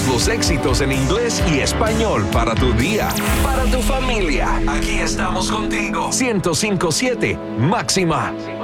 los éxitos en inglés y español para tu día, para tu familia. Aquí estamos contigo. 105.7 Máxima.